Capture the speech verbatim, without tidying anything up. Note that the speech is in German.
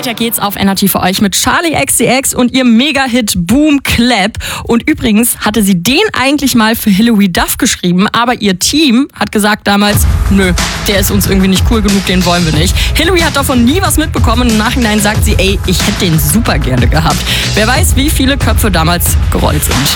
Weiter geht's auf N R T für euch mit Charli X C X und ihrem Mega-Hit Boom Clap. Und übrigens hatte sie den eigentlich mal für Hilary Duff geschrieben, aber ihr Team hat gesagt damals, nö, der ist uns irgendwie nicht cool genug, den wollen wir nicht. Hilary hat davon nie was mitbekommen und im Nachhinein sagt sie, ey, ich hätte den super gerne gehabt. Wer weiß, wie viele Köpfe damals gerollt sind.